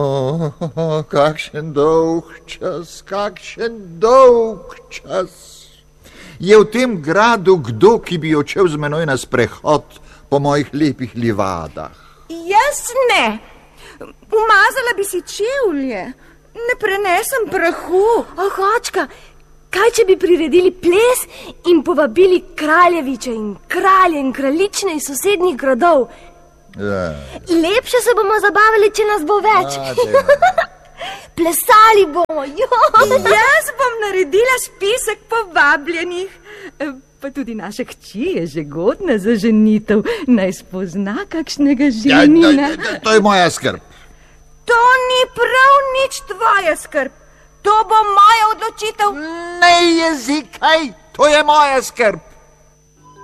Kakšen dolg čas, kakšen dolg čas. Je v tem gradu kdo, ki bi odšel z menoj na sprehod po mojih lepih livadah? Jaz ne. Umazala bi si čevlje. Ne prenesem prahu. Očka, kaj če bi priredili ples in povabili kraljeviče in kralje in kraljične iz sosednjih gradov? Ja. Lepše se bomo zabavili, če nas bo več. Plesali bomo. Jaz bom naredila spisek povabljenih. Pa tudi naša hči je že godna za ženitev. Naj spozna kakšnega ženina. To je moja skrb. To ni prav nič tvoja skrb. To bo moja odločitev. Ne jezikaj, to je moja skrb.